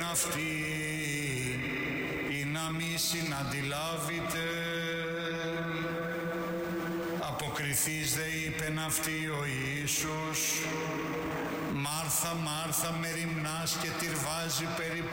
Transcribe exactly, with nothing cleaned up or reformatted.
αυτή, ή να μη συναντιλάβετε. Αποκριθείς δε είπεν αυτή ο Ιησούς, Μάρθα, Μάρθα, μεριμνάς και τυρβάζει περί